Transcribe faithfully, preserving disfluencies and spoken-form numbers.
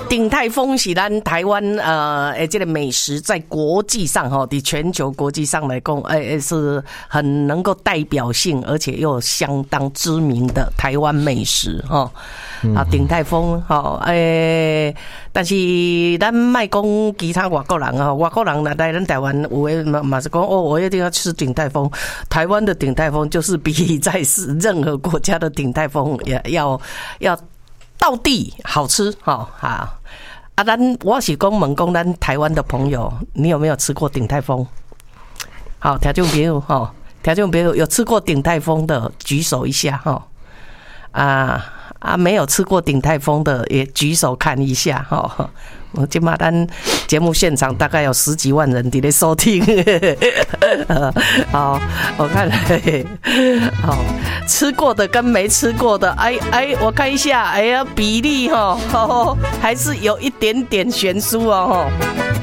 鼎泰丰是咱台湾呃，诶，这个美食在国际上哈，在全球国际上来讲，诶，是很能够代表性，而且又相当知名的台湾美食哈。啊，鼎泰丰哈，诶，但是咱卖讲其他外国人哈，外国人来来咱台湾，有诶嘛嘛是讲哦，我一定要吃鼎泰丰。台湾的鼎泰丰就是比在是任何国家的鼎泰丰也要要道地好吃哈哈。啊，咱我是讲问讲咱台湾的朋友，你有没有吃过鼎泰丰？好，听众朋友哈，听众朋友有吃过鼎泰丰的举手一下哈。啊啊，没有吃过鼎泰丰的也举手看一下哈。我今嘛咱节目现场大概有十几万人在收听，好，我看，好，吃过的跟没吃过的，哎哎，我看一下，哎呀，比例哈，还是有一点点悬殊哦。